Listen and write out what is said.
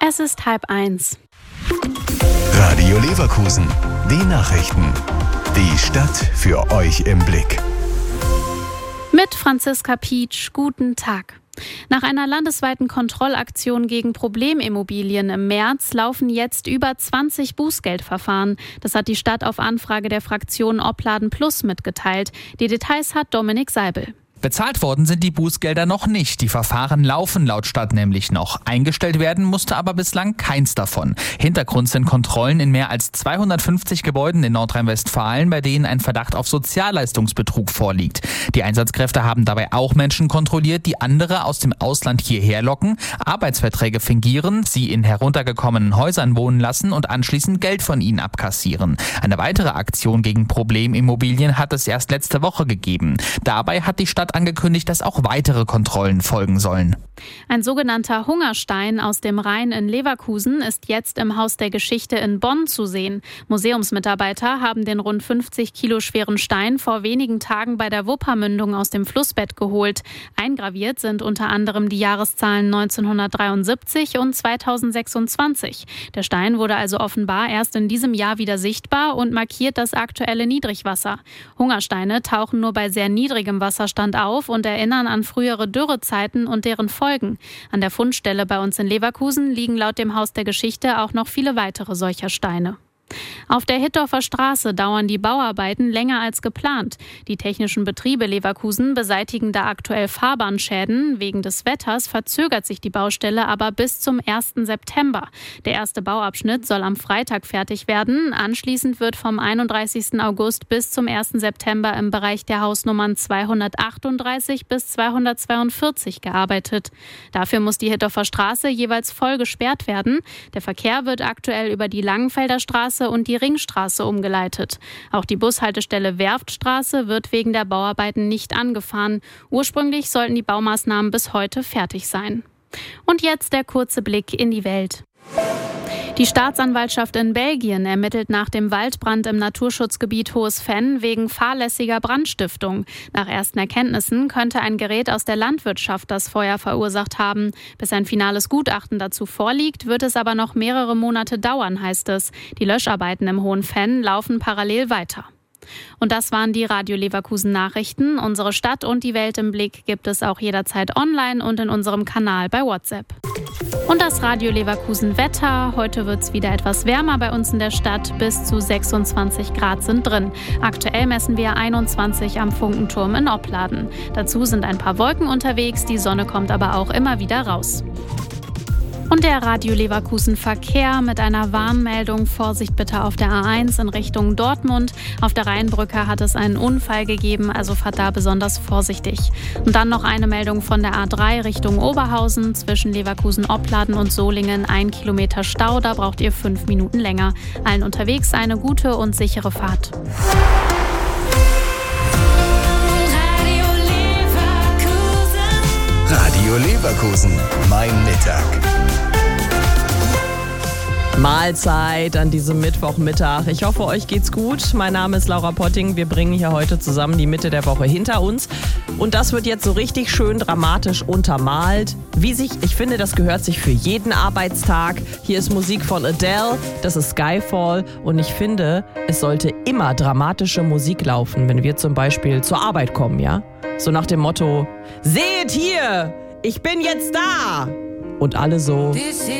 Es ist 12:30. Radio Leverkusen, die Nachrichten. Die Stadt für euch im Blick. Mit Franziska Pietsch, guten Tag. Nach einer landesweiten Kontrollaktion gegen Problemimmobilien im März laufen jetzt über 20 Bußgeldverfahren. Das hat die Stadt auf Anfrage der Fraktion Opladen Plus mitgeteilt. Die Details hat Dominik Seibel. Bezahlt worden sind die Bußgelder noch nicht. Die Verfahren laufen laut Stadt nämlich noch. Eingestellt werden musste aber bislang keins davon. Hintergrund sind Kontrollen in mehr als 250 Gebäuden in Nordrhein-Westfalen, bei denen ein Verdacht auf Sozialleistungsbetrug vorliegt. Die Einsatzkräfte haben dabei auch Menschen kontrolliert, die andere aus dem Ausland hierher locken, Arbeitsverträge fingieren, sie in heruntergekommenen Häusern wohnen lassen und anschließend Geld von ihnen abkassieren. Eine weitere Aktion gegen Problemimmobilien hat es erst letzte Woche gegeben. Dabei hat die Stadt angekündigt, dass auch weitere Kontrollen folgen sollen. Ein sogenannter Hungerstein aus dem Rhein in Leverkusen ist jetzt im Haus der Geschichte in Bonn zu sehen. Museumsmitarbeiter haben den rund 50 Kilo schweren Stein vor wenigen Tagen bei der Wuppermündung aus dem Flussbett geholt. Eingraviert sind unter anderem die Jahreszahlen 1973 und 2026. Der Stein wurde also offenbar erst in diesem Jahr wieder sichtbar und markiert das aktuelle Niedrigwasser. Hungersteine tauchen nur bei sehr niedrigem Wasserstand auf und erinnern an frühere Dürrezeiten und deren Folgen. An der Fundstelle bei uns in Leverkusen liegen laut dem Haus der Geschichte auch noch viele weitere solcher Steine. Auf der Hittorfer Straße dauern die Bauarbeiten länger als geplant. Die technischen Betriebe Leverkusen beseitigen da aktuell Fahrbahnschäden. Wegen des Wetters verzögert sich die Baustelle aber bis zum 1. September. Der erste Bauabschnitt soll am Freitag fertig werden. Anschließend wird vom 31. August bis zum 1. September im Bereich der Hausnummern 238 bis 242 gearbeitet. Dafür muss die Hittorfer Straße jeweils voll gesperrt werden. Der Verkehr wird aktuell über die Langenfelder Straße und die Ringstraße umgeleitet. Auch die Bushaltestelle Werftstraße wird wegen der Bauarbeiten nicht angefahren. Ursprünglich sollten die Baumaßnahmen bis heute fertig sein. Und jetzt der kurze Blick in die Welt. Die Staatsanwaltschaft in Belgien ermittelt nach dem Waldbrand im Naturschutzgebiet Hohes Venn wegen fahrlässiger Brandstiftung. Nach ersten Erkenntnissen könnte ein Gerät aus der Landwirtschaft das Feuer verursacht haben. Bis ein finales Gutachten dazu vorliegt, wird es aber noch mehrere Monate dauern, heißt es. Die Löscharbeiten im Hohen Venn laufen parallel weiter. Und das waren die Radio Leverkusen Nachrichten. Unsere Stadt und die Welt im Blick gibt es auch jederzeit online und in unserem Kanal bei WhatsApp. Und das Radio Leverkusen Wetter. Heute wird es wieder etwas wärmer bei uns in der Stadt. Bis zu 26 Grad sind drin. Aktuell messen wir 21 am Funkenturm in Opladen. Dazu sind ein paar Wolken unterwegs. Die Sonne kommt aber auch immer wieder raus. Und der Radio Leverkusen Verkehr mit einer Warnmeldung. Vorsicht bitte auf der A1 in Richtung Dortmund. Auf der Rheinbrücke hat es einen Unfall gegeben, also fahrt da besonders vorsichtig. Und dann noch eine Meldung von der A3 Richtung Oberhausen. Zwischen Leverkusen-Opladen und Solingen 1 Kilometer Stau. Da braucht ihr 5 Minuten länger. Allen unterwegs eine gute und sichere Fahrt. Radio Leverkusen, mein Mittag. Mahlzeit an diesem Mittwochmittag. Ich hoffe, euch geht's gut. Mein Name ist Laura Potting. Wir bringen hier heute zusammen die Mitte der Woche hinter uns. Und das wird jetzt so richtig schön dramatisch untermalt. Ich finde, das gehört sich für jeden Arbeitstag. Hier ist Musik von Adele, das ist Skyfall. Und ich finde, es sollte immer dramatische Musik laufen, wenn wir zum Beispiel zur Arbeit kommen, ja? So nach dem Motto, seht hier, ich bin jetzt da. Und alle so...